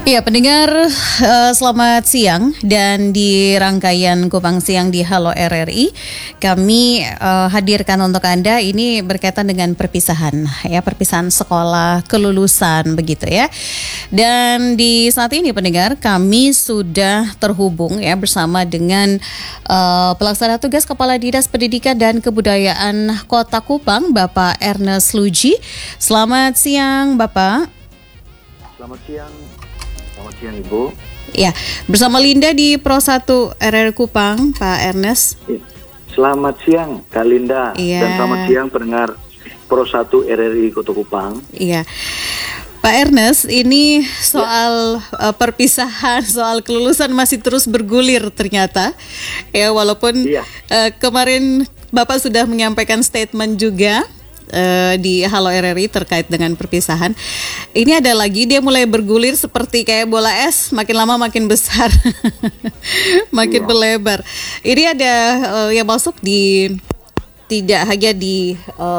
Iya, pendengar, selamat siang. Dan di rangkaian Kupang Siang di Halo RRI, kami hadirkan untuk Anda ini berkaitan dengan perpisahan, ya, perpisahan sekolah kelulusan begitu ya. Dan di saat ini pendengar, kami sudah terhubung ya bersama dengan pelaksana tugas Kepala Dinas Pendidikan dan Kebudayaan Kota Kupang, Bapak Ernest Luji. Selamat siang, Bapak. Selamat siang Ibu. Ya, bersama Linda di Pro 1 RRI Kupang, Pak Ernest. Selamat siang Kak Linda, dan selamat siang pendengar Pro 1 RRI Kota Kupang. Iya, Pak Ernest, ini soal perpisahan, soal kelulusan masih terus bergulir ternyata. Ya, walaupun kemarin Bapak sudah menyampaikan statement juga di Halo RRI terkait dengan perpisahan. Ini ada lagi, dia mulai bergulir seperti kayak bola es, makin lama makin besar, makin berlebar. Ini ada yang masuk di, tidak hanya di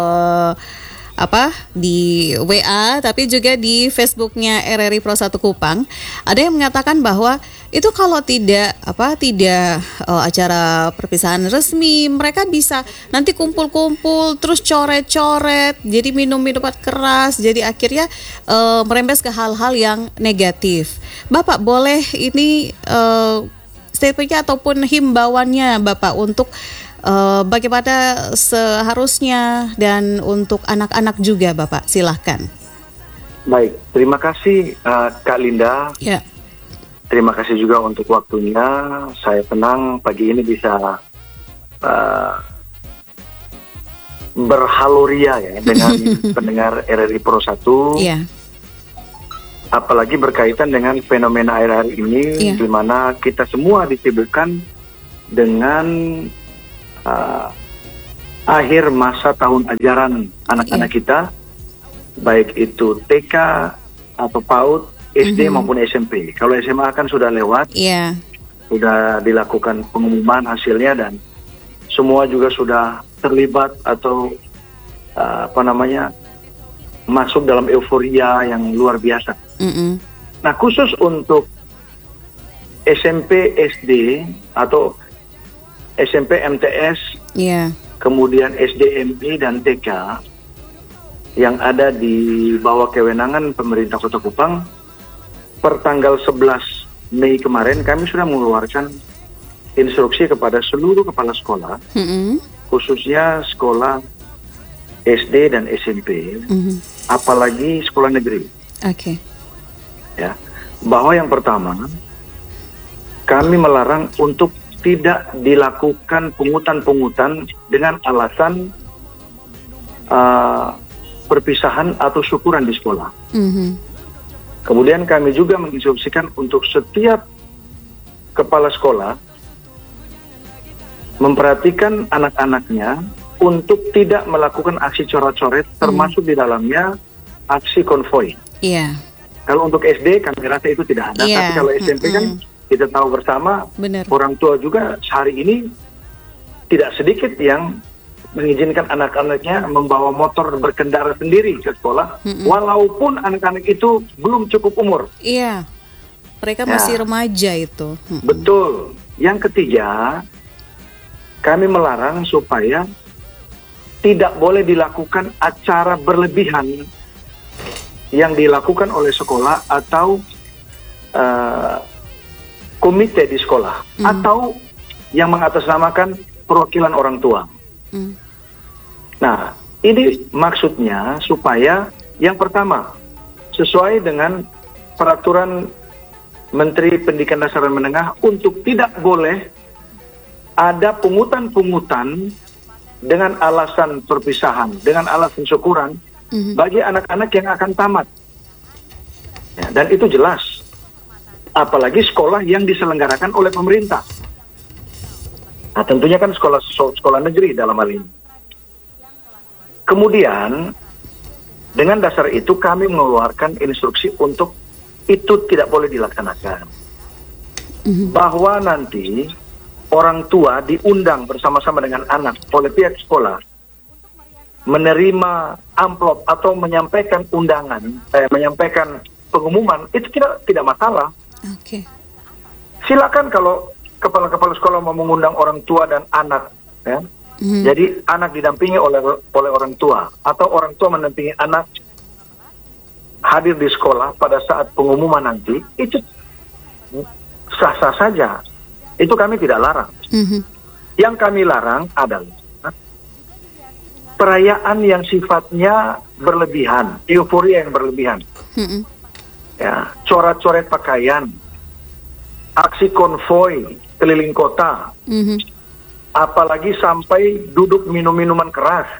di WA, tapi juga di Facebooknya RRI Pro 1 Kupang. Ada yang mengatakan bahwa itu kalau tidak acara perpisahan resmi, mereka bisa nanti kumpul-kumpul terus coret-coret, jadi minum minuman keras, jadi akhirnya merembes ke hal-hal yang negatif. Bapak boleh ini statementnya ataupun himbauannya Bapak untuk bagaimana seharusnya dan untuk anak-anak juga, Bapak, silahkan. Baik, terima kasih Kak Linda. Ya. Terima kasih juga untuk waktunya. Saya senang pagi ini bisa berhaloria ya dengan pendengar RRI Pro 1. Iya. Apalagi berkaitan dengan fenomena akhir-akhir ini, di mana kita semua disibukkan dengan akhir masa tahun ajaran anak-anak kita, baik itu TK atau PAUD, SD maupun SMP. Kalau SMA kan sudah lewat, sudah dilakukan pengumuman hasilnya dan semua juga sudah terlibat atau masuk dalam euforia yang luar biasa. Nah, khusus untuk SMP, SD atau SMP MTS, kemudian SDMI dan TK yang ada di bawah kewenangan pemerintah Kota Kupang, per tanggal 11 Mei kemarin kami sudah mengeluarkan instruksi kepada seluruh kepala sekolah, khususnya sekolah SD dan SMP, apalagi sekolah negeri. Ya, bahwa yang pertama, kami melarang untuk tidak dilakukan pungutan-pungutan dengan alasan perpisahan atau syukuran di sekolah. Kemudian kami juga menginstruksikan untuk setiap kepala sekolah memperhatikan anak-anaknya untuk tidak melakukan aksi coret-coret, termasuk di dalamnya aksi konvoi. Kalau untuk SD kami rasa itu tidak ada, tapi kalau SMP kan kita tahu bersama, orang tua juga hari ini tidak sedikit yang mengizinkan anak-anaknya membawa motor berkendara sendiri ke sekolah, walaupun anak-anak itu belum cukup umur. Mereka masih remaja itu. Betul. Yang ketiga, kami melarang supaya tidak boleh dilakukan acara berlebihan yang dilakukan oleh sekolah atau komite di sekolah, atau yang mengatasnamakan perwakilan orang tua. Nah, ini maksudnya supaya yang pertama, sesuai dengan peraturan Menteri Pendidikan Dasar dan Menengah untuk tidak boleh ada pungutan-pungutan dengan alasan perpisahan, dengan alasan syukuran bagi anak-anak yang akan tamat. Ya, dan itu jelas. Apalagi sekolah yang diselenggarakan oleh pemerintah. Nah, tentunya kan sekolah negeri dalam hal ini. Kemudian, dengan dasar itu kami mengeluarkan instruksi untuk itu tidak boleh dilaksanakan. Bahwa nanti orang tua diundang bersama-sama dengan anak oleh pihak sekolah menerima amplop atau menyampaikan undangan, menyampaikan pengumuman itu tidak masalah. Oke. Silakan kalau kepala-kepala sekolah mau mengundang orang tua dan anak, ya. Jadi anak didampingi oleh orang tua atau orang tua mendampingi anak hadir di sekolah pada saat pengumuman nanti, itu sah-sah saja. Itu kami tidak larang. Yang kami larang adalah perayaan yang sifatnya berlebihan, euforia yang berlebihan. Ya, coret-coret pakaian, aksi konvoi keliling kota, apalagi sampai duduk minum minuman keras.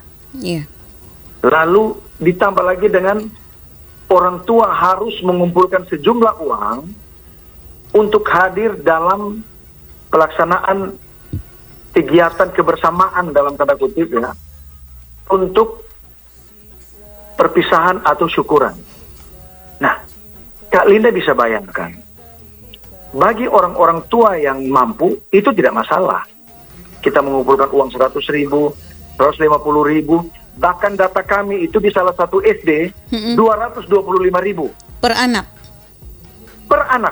Lalu ditambah lagi dengan orang tua harus mengumpulkan sejumlah uang untuk hadir dalam pelaksanaan kegiatan kebersamaan dalam tanda kutip, ya, untuk perpisahan atau syukuran. Nah, Kak Linda bisa bayangkan, bagi orang-orang tua yang mampu itu tidak masalah. Kita mengumpulkan uang 100.000, 150.000, bahkan data kami itu di salah satu SD 225.000 per anak. Per anak.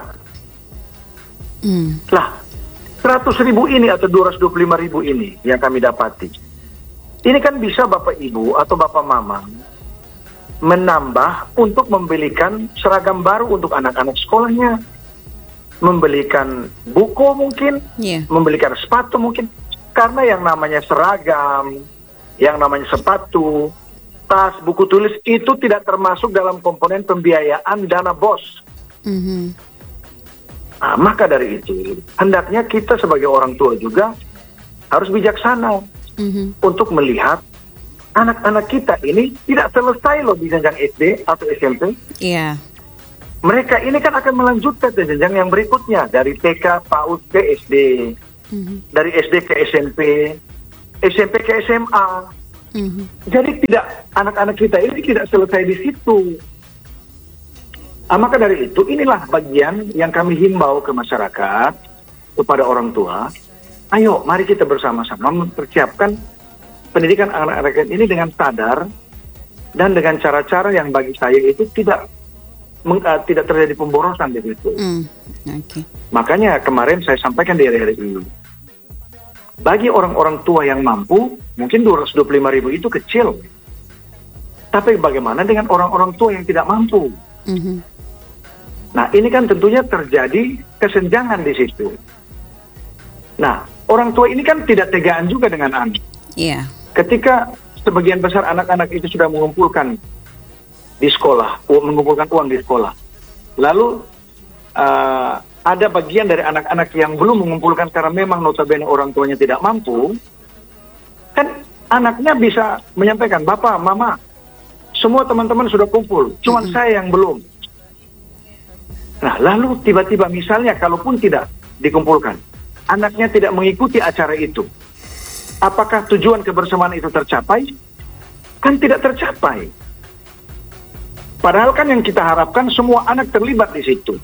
Lah, 100.000 ini atau 225.000 ini yang kami dapati. Ini kan bisa Bapak Ibu atau Bapak Mama menambah untuk membelikan seragam baru untuk anak-anak sekolahnya, membelikan buku mungkin, membelikan sepatu mungkin. Karena yang namanya seragam, yang namanya sepatu, tas, buku tulis itu tidak termasuk dalam komponen pembiayaan dana BOS. Nah, maka dari itu, hendaknya kita sebagai orang tua juga harus bijaksana untuk melihat anak-anak kita ini tidak selesai loh di jenjang SD atau SMP. Mereka ini kan akan melanjutkan ke jenjang yang berikutnya, dari TK, PAUD ke SD, dari SD ke SMP, SMP ke SMA. Jadi anak-anak kita ini tidak selesai di situ. Maka dari itu, inilah bagian yang kami himbau ke masyarakat, kepada orang tua. Ayo, mari kita bersama-sama mempersiapkan pendidikan anak-anak ini dengan sadar dan dengan cara-cara yang bagi saya itu tidak terjadi pemborosan di situ. Makanya kemarin saya sampaikan di RRI, bagi orang-orang tua yang mampu, mungkin 225.000 itu kecil. Tapi bagaimana dengan orang-orang tua yang tidak mampu? Nah, ini kan tentunya terjadi kesenjangan di situ. Nah, orang tua ini kan tidak tegaan juga dengan anak. Ketika sebagian besar anak-anak itu sudah mengumpulkan di sekolah, mengumpulkan uang di sekolah, lalu ada bagian dari anak-anak yang belum mengumpulkan karena memang notabene orang tuanya tidak mampu, kan anaknya bisa menyampaikan, Bapak, Mama, semua teman-teman sudah kumpul, cuman saya yang belum. Nah, lalu tiba-tiba misalnya kalaupun tidak dikumpulkan, anaknya tidak mengikuti acara itu, apakah tujuan kebersamaan itu tercapai? Kan tidak tercapai. Padahal kan yang kita harapkan semua anak terlibat di situ.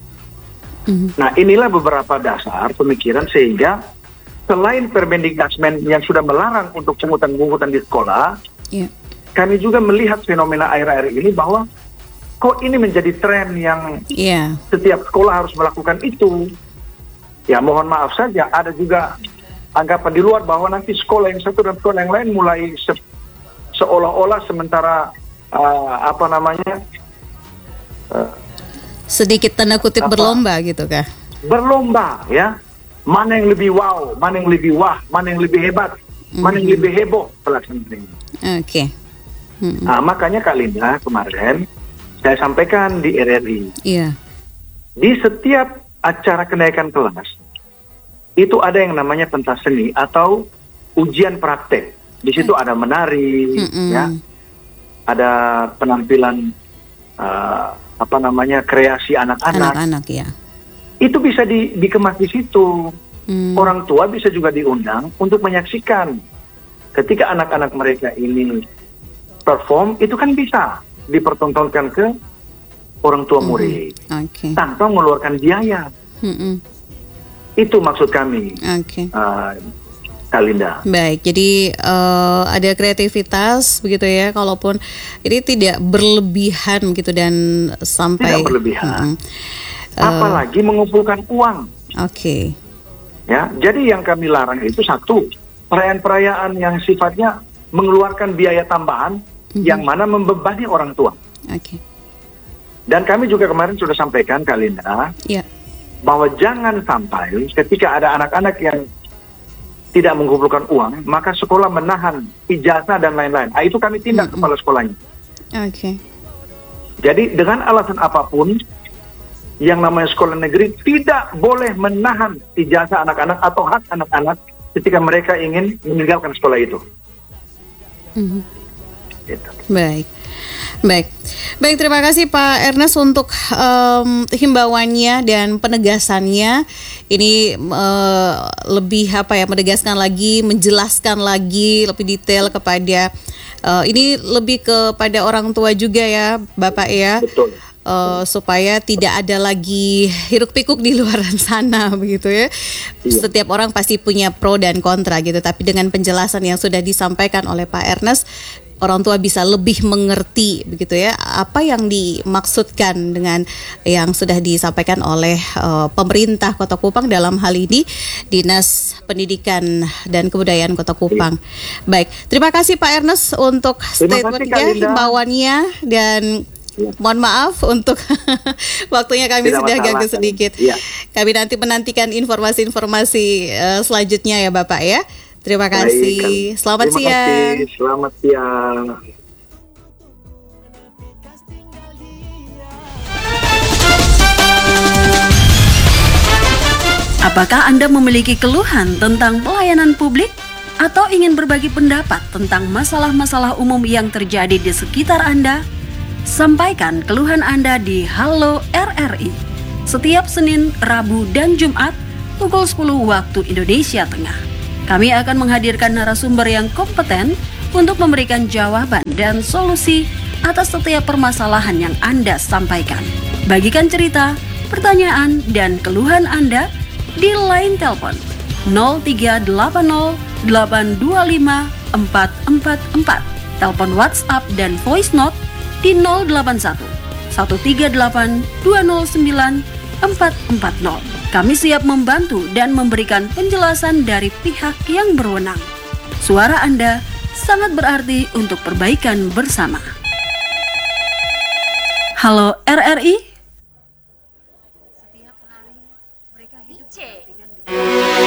Nah, inilah beberapa dasar pemikiran sehingga selain Permendikdasmen yang sudah melarang untuk pungutan-pungutan di sekolah, kami juga melihat fenomena akhir-akhir ini bahwa kok ini menjadi tren yang setiap sekolah harus melakukan itu. Ya, mohon maaf saja, ada juga anggapan di luar bahwa nanti sekolah yang satu dan sekolah yang lain mulai seolah-olah sementara sedikit tanda kutip berlomba gitu kah? Berlomba, ya. Mana yang lebih wow, mana yang lebih wah, mana yang lebih hebat, mana yang lebih heboh pelaksanaannya. Nah, makanya Kak Linda kemarin saya sampaikan di RRI. Di setiap acara kenaikan kelas itu ada yang namanya pentas seni atau ujian praktek. Di situ ada menari, ya, ada penampilan kreasi anak-anak. Itu bisa dikemas di situ. Orang tua bisa juga diundang untuk menyaksikan. Ketika anak-anak mereka ini perform, itu kan bisa dipertontonkan ke orang tua murid tanpa mengeluarkan biaya. Itu maksud kami. Kak Linda. Baik, jadi ada kreativitas begitu ya, kalaupun ini tidak berlebihan gitu dan sampai Tidak berlebihan. Apalagi mengumpulkan uang. Oke. Ya, jadi yang kami larang itu satu, perayaan-perayaan yang sifatnya mengeluarkan biaya tambahan yang mana membebani orang tua. Oke. Dan kami juga kemarin sudah sampaikan Kak Linda, Ya. bahwa jangan sampai ketika ada anak-anak yang tidak mengumpulkan uang, maka sekolah menahan ijazah dan lain-lain. Itu kami tindak kepala sekolahnya. Oke. Jadi dengan alasan apapun, yang namanya sekolah negeri tidak boleh menahan ijazah anak-anak atau hak anak-anak ketika mereka ingin meninggalkan sekolah itu. Gitu. Baik, terima kasih Pak Ernest untuk himbauannya dan penegasannya. Ini lebih menegaskan lagi, menjelaskan lagi lebih detail kepada ini lebih kepada orang tua juga ya, Bapak ya. Betul. Supaya tidak ada lagi hiruk pikuk di luar sana begitu ya. Iya. Setiap orang pasti punya pro dan kontra gitu, tapi dengan penjelasan yang sudah disampaikan oleh Pak Ernest, orang tua bisa lebih mengerti begitu ya apa yang dimaksudkan dengan yang sudah disampaikan oleh pemerintah Kota Kupang, dalam hal ini Dinas Pendidikan dan Kebudayaan Kota Kupang. Baik, terima kasih Pak Ernest untuk statementnya, himbauannya, dan mohon maaf untuk waktunya kami sudah ganggu sedikit. Ya. Kami nanti menantikan informasi-informasi selanjutnya ya Bapak ya. Terima kasih. Selamat siang. Selamat siang. Apakah Anda memiliki keluhan tentang pelayanan publik atau ingin berbagi pendapat tentang masalah-masalah umum yang terjadi di sekitar Anda? Sampaikan keluhan Anda di Halo RRI setiap Senin, Rabu, dan Jumat pukul 10 waktu Indonesia Tengah. Kami akan menghadirkan narasumber yang kompeten untuk memberikan jawaban dan solusi atas setiap permasalahan yang Anda sampaikan. Bagikan cerita, pertanyaan, dan keluhan Anda di line telepon 0380 825 444, telepon WhatsApp dan voice note di 081 138 209 440. Kami siap membantu dan memberikan penjelasan dari pihak yang berwenang. Suara Anda sangat berarti untuk perbaikan bersama. Halo RRI.